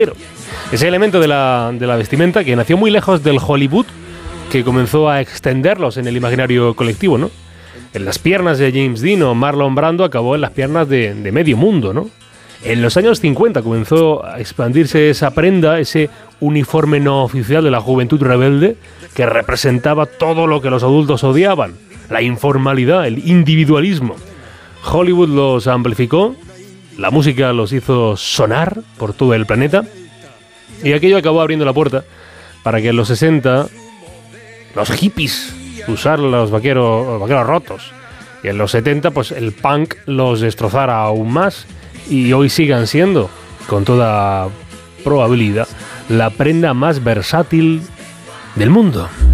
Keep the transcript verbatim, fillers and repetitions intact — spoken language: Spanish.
Ese elemento de la, de la vestimenta que nació muy lejos del Hollywood, que comenzó a extenderlos en el imaginario colectivo, ¿no? En las piernas de James Dean o Marlon Brando acabó en las piernas de, de medio mundo, ¿no? En los años cincuenta comenzó a expandirse esa prenda, ese uniforme no oficial de la juventud rebelde que representaba todo lo que los adultos odiaban, la informalidad, el individualismo. Hollywood los amplificó, la música los hizo sonar por todo el planeta y aquello acabó abriendo la puerta para que en los sesenta los hippies usaran los vaqueros, los vaqueros rotos y en los setenta pues el punk los destrozara aún más. Y hoy sigan siendo, con toda probabilidad, la prenda más versátil del mundo.